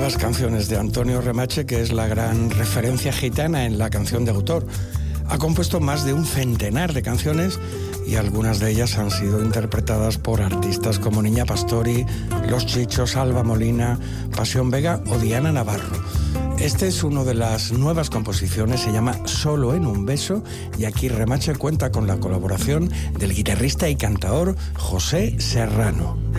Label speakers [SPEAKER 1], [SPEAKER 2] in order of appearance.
[SPEAKER 1] nuevas canciones de Antonio Remache, que es la gran referencia gitana en la canción de autor. Ha compuesto más de un centenar de canciones y algunas de ellas han sido interpretadas por artistas como Niña Pastori, Los Chichos, Alba Molina, Pasión Vega o Diana Navarro. Este es uno de las nuevas composiciones, se llama Solo en un beso, y aquí Remache cuenta con la colaboración del guitarrista y cantador José Serrano.